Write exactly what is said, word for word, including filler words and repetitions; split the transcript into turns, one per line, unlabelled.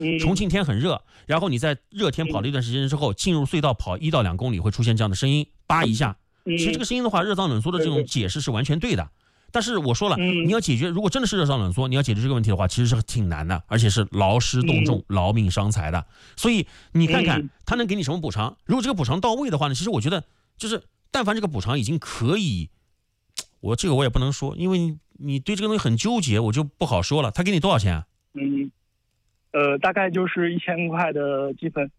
重庆天很热，然后你在热天跑了一段时间之后，进入隧道跑一到两公里会出现这样的声音，叭一下。其实这个声音的话，热胀冷缩的这种解释是完全对的。但是我说了，你要解决，如果真的是热胀冷缩，你要解决这个问题的话，其实是挺难的，而且是劳师动众、劳民伤财的。所以你看看他能给你什么补偿？如果这个补偿到位的话呢，其实我觉得就是，但凡这个补偿已经可以，我这个我也不能说，因为你你对这个东西很纠结，我就不好说了。他给你多少钱啊？
嗯，呃，大概就是一千块的积分。